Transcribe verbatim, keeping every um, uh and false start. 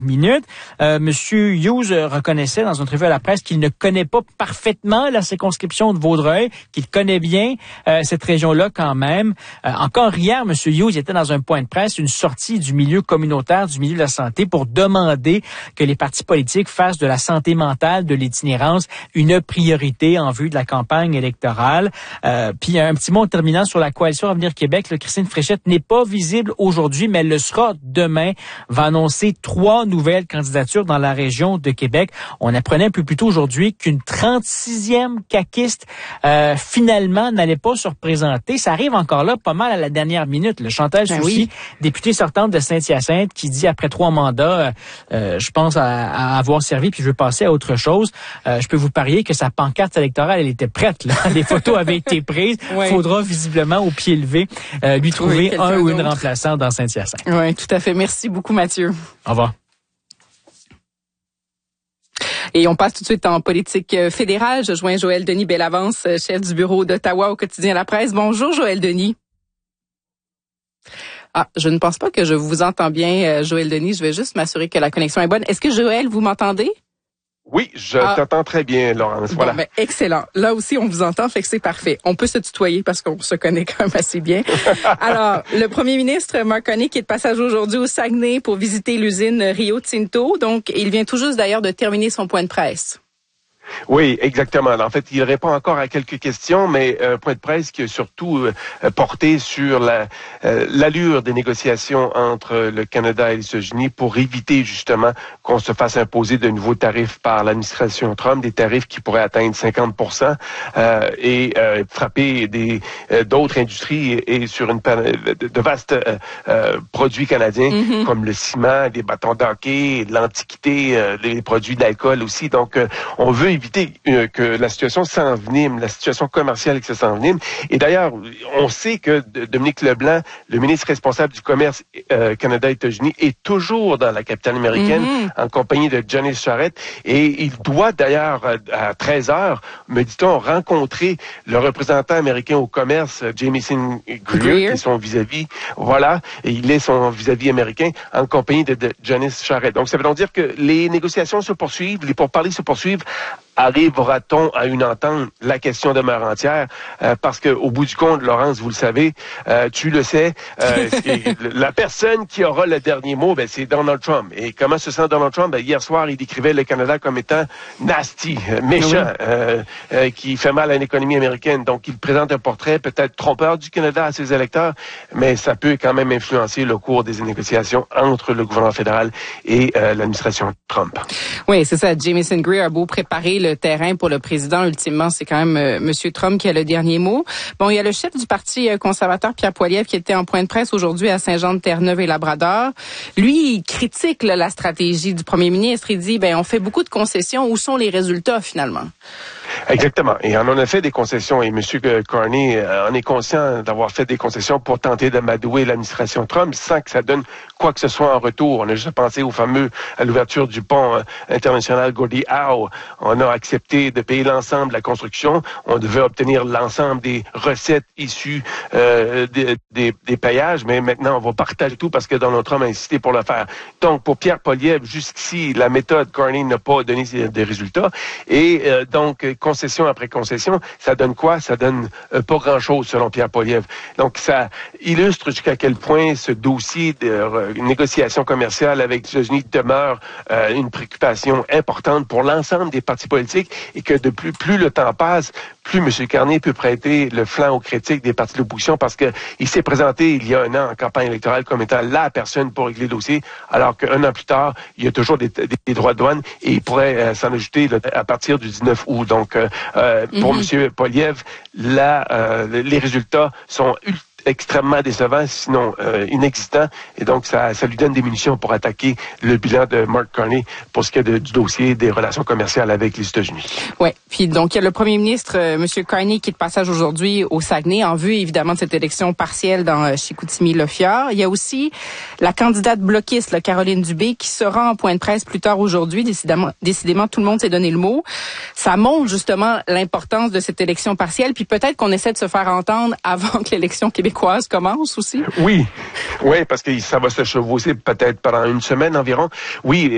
minutes. Euh, Monsieur Hughes reconnaissait dans une entrevue à la presse qu'il ne connaît pas parfaitement la circonscription de Vaudreuil, qu'il connaît bien euh, cette région-là quand même. Euh, encore hier, Monsieur Hughes était dans un point de presse, une sortie du milieu communautaire, du milieu de la santé, pour demander que les partis politiques fassent de la santé mentale, de l'itinérance, une priorité en vue de la campagne électorale. Euh, puis un petit mot en terminant sur la coalition Avenir Québec. Là, Christine Fréchette n'est pas visible aujourd'hui, mais elle le sera demain. Va annoncer trois nouvelles candidatures dans la région de Québec. On apprenait un peu plus tôt aujourd'hui qu'une trente-sixième caquiste euh, finalement n'allait pas se représenter. Ça arrive encore là pas mal à la dernière minute. Le Chantal ben Soucy, oui. députée sortante de Saint-Hyacinthe, qui dit après trois mandats, euh, je pense à, à avoir servi puis je veux passer à autre chose. Euh, je peux vous parier que sa pancarte électorale, elle était prête. Là. Les photos avaient été prises. Il faudra visiblement au pied levé euh, lui trouver oui, un ou une remplaçante dans Saint-Hyacinthe. Oui, tout à fait. Merci beaucoup, Mathieu. Au revoir. Et on passe tout de suite en politique fédérale. Je joins Joël Denis Bellavance, chef du bureau d'Ottawa au quotidien La Presse. Bonjour, Joël Denis. Ah, je ne pense pas que je vous entends bien, Joël Denis. Je vais juste m'assurer que la connexion est bonne. Est-ce que, Joël, vous m'entendez? Oui, je ah. t'entends très bien, Laurence. Voilà. Bon, ben, excellent. Là aussi, on vous entend, fait que c'est parfait. On peut se tutoyer parce qu'on se connaît quand même assez bien. Alors, le premier ministre Mark Carney qui est de passage aujourd'hui au Saguenay pour visiter l'usine Rio Tinto. Donc, il vient tout juste d'ailleurs de terminer son point de presse. Oui, exactement. En fait, il répond encore à quelques questions, mais un point de presse qui a surtout euh, porté sur la, euh, l'allure des négociations entre le Canada et les États-Unis pour éviter justement qu'on se fasse imposer de nouveaux tarifs par l'administration Trump, des tarifs qui pourraient atteindre cinquante pour cent euh, et euh, frapper des euh, d'autres industries et, et sur une de, de vastes euh, euh, produits canadiens mm-hmm. comme le ciment, les bâtons d'hockey, l'antiquité, euh, les produits d'alcool aussi. Donc, euh, on veut éviter euh, que la situation s'envenime, la situation commerciale que ça s'envenime. Et d'ailleurs, on sait que Dominique Leblanc, le ministre responsable du commerce euh, Canada-États-Unis, est toujours dans la capitale américaine mm-hmm. en compagnie de Janice Charest. Et il doit d'ailleurs, à treize heures, me dit-on, rencontrer le représentant américain au commerce, Jamieson Greer, qui est son vis-à-vis. Voilà, et il est son vis-à-vis américain en compagnie de, de Janice Charest. Donc, ça veut donc dire que les négociations se poursuivent, les pourparlers se poursuivent. Arrivera-t-on à une entente? La question demeure entière, euh, parce que au bout du compte, Laurence, vous le savez, euh, tu le sais, euh, la personne qui aura le dernier mot, ben, c'est Donald Trump. Et comment se sent Donald Trump? Ben, hier soir, il décrivait le Canada comme étant nasty, méchant, oui. euh, euh, qui fait mal à l'économie américaine. Donc, il présente un portrait peut-être trompeur du Canada à ses électeurs, mais ça peut quand même influencer le cours des négociations entre le gouvernement fédéral et euh, l'administration Trump. Oui, c'est ça. Jamieson Greer a beau préparer le terrain pour le président. Ultimement, c'est quand même euh, M. Trump qui a le dernier mot. Bon, il y a le chef du Parti conservateur, Pierre Poilievre, qui était en point de presse aujourd'hui à Saint-Jean-de-Terre-Neuve et Labrador. Lui, il critique là, la stratégie du premier ministre. Il dit, ben, on fait beaucoup de concessions. Où sont les résultats, finalement? Exactement. Et on en a fait des concessions. Et M. Carney euh, en est conscient d'avoir fait des concessions pour tenter d'amadouer l'administration Trump sans que ça donne quoi que ce soit en retour. On a juste pensé au fameux, à l'ouverture du pont euh, international Gordie Howe. On a accepté de payer l'ensemble de la construction. On devait obtenir l'ensemble des recettes issues euh, des, des, des payages. Mais maintenant, on va partager tout parce que Donald Trump a insisté pour le faire. Donc, pour Pierre Poilievre, jusqu'ici, la méthode Carney n'a pas donné des résultats. Et euh, donc, concession après concession, ça donne quoi? Ça donne euh, pas grand-chose, selon Pierre Poilievre. Donc, ça illustre jusqu'à quel point ce dossier de euh, négociation commerciale avec les États-Unis demeure euh, une préoccupation importante pour l'ensemble des partis politiques et que de plus, plus le temps passe, plus M. Carney peut prêter le flanc aux critiques des partis de l'opposition parce que il s'est présenté il y a un an en campagne électorale comme étant la personne pour régler le dossier, alors qu'un an plus tard, il y a toujours des, des, des droits de douane et il pourrait euh, s'en ajouter là, à partir du dix-neuf août. Donc, euh, euh, pour mm-hmm. M. Poilievre, là, euh, les résultats sont ultra extrêmement décevant, sinon euh, inexistant. Et donc, ça, ça lui donne des munitions pour attaquer le bilan de Mark Carney pour ce qui est de, du dossier des relations commerciales avec les États-Unis. Oui. Puis donc, il y a le premier ministre, euh, M. Carney, qui est de passage aujourd'hui au Saguenay en vue, évidemment, de cette élection partielle dans euh, Chicoutimi-Lofiard. Il y a aussi la candidate bloquiste, là, Caroline Dubé, qui sera en point de presse plus tard aujourd'hui. Décidément, décidément, tout le monde s'est donné le mot. Ça montre justement l'importance de cette élection partielle. Puis peut-être qu'on essaie de se faire entendre avant que l'élection québécoise commence aussi? Oui, oui, parce que ça va se chevaucher peut-être pendant une semaine environ. Oui,